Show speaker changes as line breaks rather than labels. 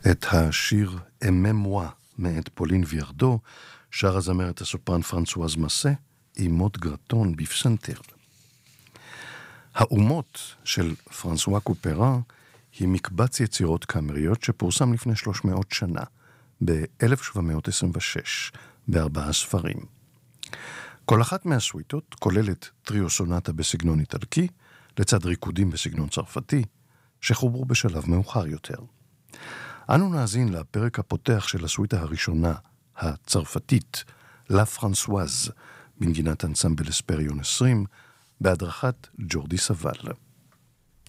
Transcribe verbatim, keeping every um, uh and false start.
את השיר אממואה מאת פולין וירדו שר הזמרת הסופרן פרנסואז מסה עם מוט גרטון בפסנתר. האומות של פרנסואה קופרה היא מקבץ יצירות קאמריות שפורסם לפני שלוש מאות שנה, ב-אלף שבע מאות עשרים ושש, בארבעה ספרים. כל אחת מהסוויטות כוללת טריו סונטה בסגנון איטלקי, לצד ריקודים בסגנון צרפתי, שחוברו בשלב מאוחר יותר. אנו נאזין לפרק הפותח של הסוויטה הראשונה, הצרפתית, לה פרנסואז, בנגינת אנסמבל אספריון עשרים, בהדרכת ג'ורדי סבל.